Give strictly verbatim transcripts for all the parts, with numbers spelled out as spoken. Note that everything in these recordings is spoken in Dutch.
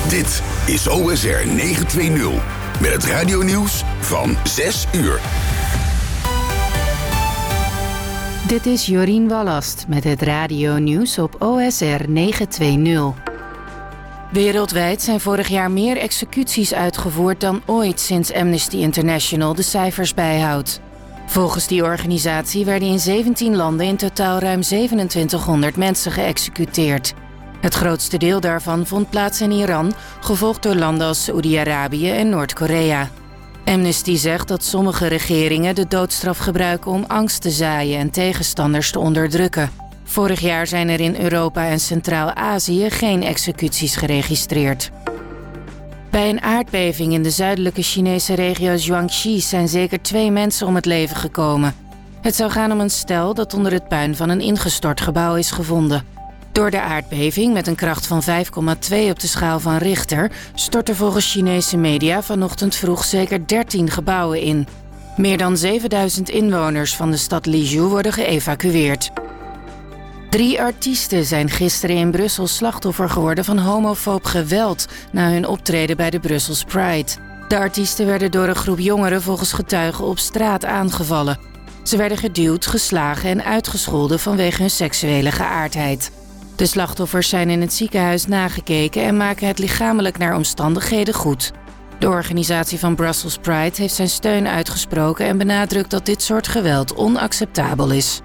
Dit is O S R negenhonderdtwintig met het radionieuws van zes uur. Dit is Jorien Wallast met het radionieuws op O S R negenhonderdtwintig. Wereldwijd zijn vorig jaar meer executies uitgevoerd dan ooit sinds Amnesty International de cijfers bijhoudt. Volgens die organisatie werden in zeventien landen in totaal ruim zevenentwintighonderd mensen geëxecuteerd. Het grootste deel daarvan vond plaats in Iran, gevolgd door landen als Saoedi-Arabië en Noord-Korea. Amnesty zegt dat sommige regeringen de doodstraf gebruiken om angst te zaaien en tegenstanders te onderdrukken. Vorig jaar zijn er in Europa en Centraal-Azië geen executies geregistreerd. Bij een aardbeving in de zuidelijke Chinese regio Jiangxi zijn zeker twee mensen om het leven gekomen. Het zou gaan om een stel dat onder het puin van een ingestort gebouw is gevonden. Door de aardbeving met een kracht van vijf komma twee op de schaal van Richter stortten volgens Chinese media vanochtend vroeg zeker dertien gebouwen in. Meer dan zevenduizend inwoners van de stad Lizhou worden geëvacueerd. Drie artiesten zijn gisteren in Brussel slachtoffer geworden van homofoob geweld na hun optreden bij de Brussels Pride. De artiesten werden door een groep jongeren volgens getuigen op straat aangevallen. Ze werden geduwd, geslagen en uitgescholden vanwege hun seksuele geaardheid. De slachtoffers zijn in het ziekenhuis nagekeken en maken het lichamelijk naar omstandigheden goed. De organisatie van Brussels Pride heeft zijn steun uitgesproken en benadrukt dat dit soort geweld onacceptabel is.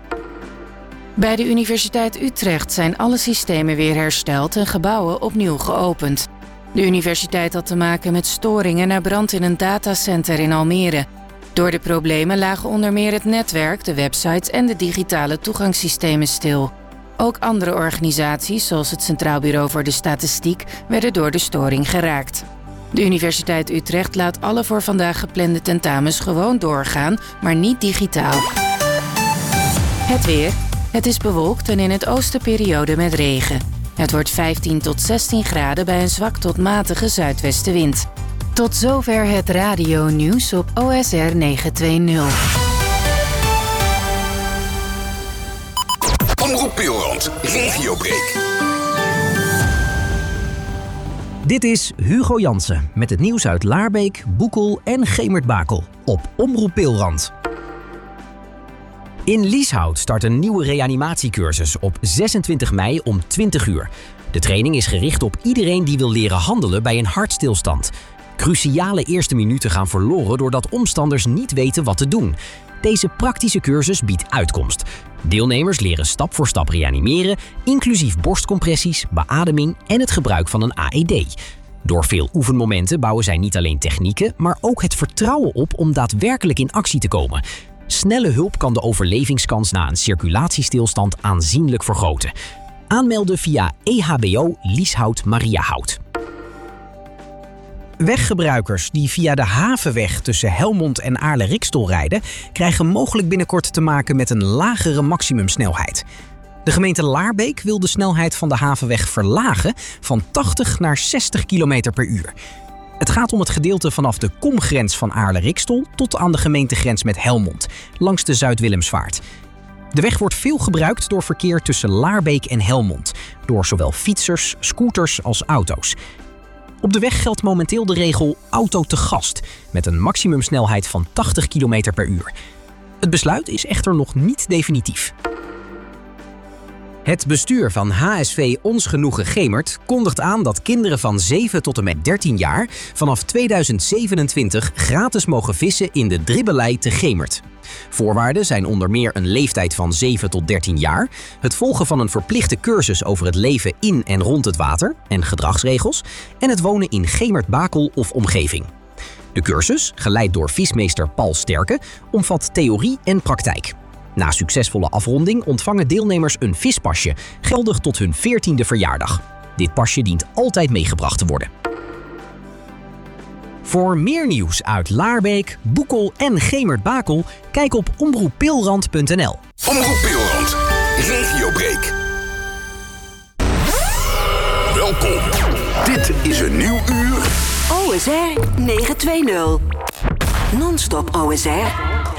Bij de Universiteit Utrecht zijn alle systemen weer hersteld en gebouwen opnieuw geopend. De universiteit had te maken met storingen na brand in een datacenter in Almere. Door de problemen lagen onder meer het netwerk, de websites en de digitale toegangssystemen stil. Ook andere organisaties, zoals het Centraal Bureau voor de Statistiek, werden door de storing geraakt. De Universiteit Utrecht laat alle voor vandaag geplande tentamens gewoon doorgaan, maar niet digitaal. Het weer. Het is bewolkt en in het oosten periode met regen. Het wordt vijftien tot zestien graden bij een zwak tot matige zuidwestenwind. Tot zover het radio-nieuws op O S R negenhonderdtwintig. Omroep Pilrand, Regiobreak. Dit is Hugo Jansen met het nieuws uit Laarbeek, Boekel en Gemert-Bakel op Omroep Pilrand. In Lieshout start een nieuwe reanimatiecursus op zesentwintig mei om twintig uur. De training is gericht op iedereen die wil leren handelen bij een hartstilstand. Cruciale eerste minuten gaan verloren doordat omstanders niet weten wat te doen. Deze praktische cursus biedt uitkomst. Deelnemers leren stap voor stap reanimeren, inclusief borstcompressies, beademing en het gebruik van een A E D. Door veel oefenmomenten bouwen zij niet alleen technieken, maar ook het vertrouwen op om daadwerkelijk in actie te komen. Snelle hulp kan de overlevingskans na een circulatiestilstand aanzienlijk vergroten. Aanmelden via E H B O Lieshout Mariahout. Weggebruikers die via de Havenweg tussen Helmond en Aarle-Rikstel rijden, krijgen mogelijk binnenkort te maken met een lagere maximumsnelheid. De gemeente Laarbeek wil de snelheid van de Havenweg verlagen van tachtig naar zestig kilometer per uur. Het gaat om het gedeelte vanaf de komgrens van Aarle-Rikstel tot aan de gemeentegrens met Helmond, langs de Zuid-Willemsvaart. De weg wordt veel gebruikt door verkeer tussen Laarbeek en Helmond, door zowel fietsers, scooters als auto's. Op de weg geldt momenteel de regel auto te gast, met een maximumsnelheid van tachtig kilometer per uur. Het besluit is echter nog niet definitief. Het bestuur van H S V Ons Genoegen Gemert kondigt aan dat kinderen van zeven tot en met dertien jaar vanaf tweeduizend zevenentwintig gratis mogen vissen in de Dribbelei te Gemert. Voorwaarden zijn onder meer een leeftijd van zeven tot dertien jaar, het volgen van een verplichte cursus over het leven in en rond het water en gedragsregels en het wonen in Gemert-Bakel of omgeving. De cursus, geleid door vismeester Paul Sterke, omvat theorie en praktijk. Na succesvolle afronding ontvangen deelnemers een vispasje, geldig tot hun veertiende verjaardag. Dit pasje dient altijd meegebracht te worden. Voor meer nieuws uit Laarbeek, Boekel en Gemert-Bakel, kijk op omroep pilrand punt n l. Omroep Pilrand, Regiobreak. Welkom. Dit is een nieuw uur. O S R negenhonderdtwintig. Non-stop O S R.